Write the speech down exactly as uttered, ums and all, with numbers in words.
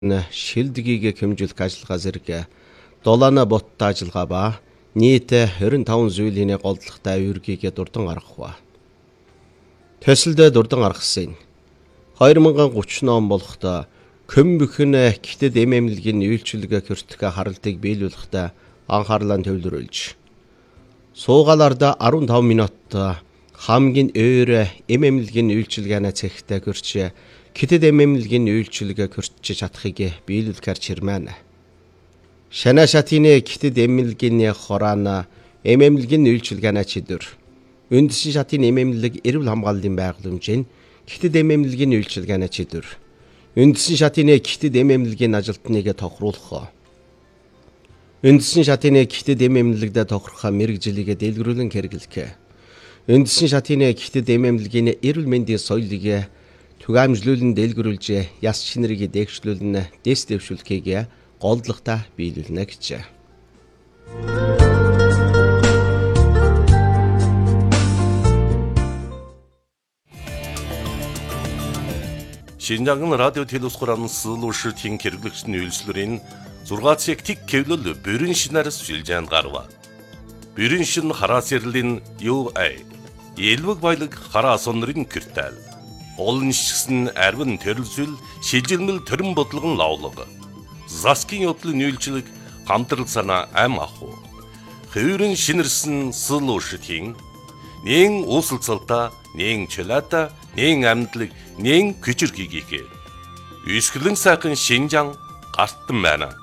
шилдэгийгэ хэмжүүлэх ажиллагаа зэрэг долоона боттой ажиллагаа ба нийт хорин таван зүйлийн голдлоготой аюургийгэ дурдан гаргах ба. Төсөлдөө дурдан гаргасан. хоёр мянга гуравчны он болоход Көмбөхн гитэд эм эмнэлгийн үйлчлэгээ хөртгө харалтыг биелүүлэхдээ анхаарлаа төвлөрүүлж. Суугааларда арван таван минут хамгийн өөр эм эмнэлгийн үйлчлэгээнэ цэгтээ хөрч гитэд эм эмнэлгийн үйлчлэгээ хөрч чадахыг биелүүлэхээр чирмэн. Шана шатины гитэд эмнэлгийн хораана эм эмнэлгийн үйлчлэгээнэ чидөр. Үндэсний шатын эм эмнэлэг эрүүл хамгааллын байгууламжийн гитэд эм эмнэлгийн үйлчлэгээнэ чидөр. Үндэсний шатны гитэд эм эмнэлгийн ажилтныг тохируулах. Үндэсний шатны гитэд эм эмнэлэгдээ тохирох мэрэгжлийг дэлгэрүүлэн хэрэглэх. Үндэсний шатны гитэд эм эмнэлгийн эрүүл мэндийн соёлыг түгээмжлүүлэн дэлгэрүүлж яс чинэрийг дэвшлүүлэн дэс дэвшүүлэхийг голдлоготой биелүүлнэ гэж. Шинжлэх радио телевизхорон сэлүүшийн хэрэглэгчний үйлчлэрийн зургаан цаг тик кевлэл бүрэн шинээр сүлжээнд гарва. Бүрэн шин хараа сэрлийн ю эй элвэг баялаг хараа сонрын киртэл. Олон шигсэн арвин төрөлсөл шилжилмэл төрөн бодлогон лавлаг. Заскин явдлын үйлчлэг хамтрал санаа ам аху. Хөвөрөн шинэрсэн сэлүүшийн нэн усалцалта нэн чөлата нэн амьдлаг нэн күчрхийгээ. Үсгэлэн сайхан шинжан гартан байна.